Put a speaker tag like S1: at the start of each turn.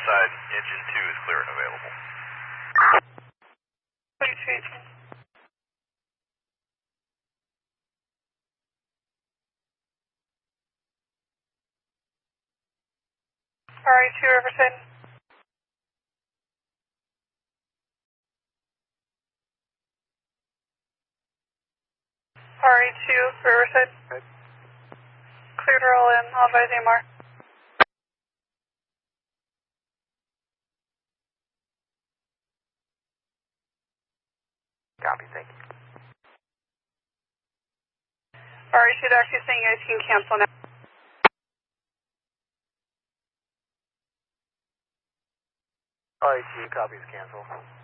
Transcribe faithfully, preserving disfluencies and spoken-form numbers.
S1: side, engine two is clear and available.
S2: R A two Riverside. R A two Riverside.
S1: Right.
S2: Clear to roll in, I'll advise A M R.
S1: Copy, thank you.
S2: R A two is actually saying you guys can cancel now.
S1: R A two copies cancel.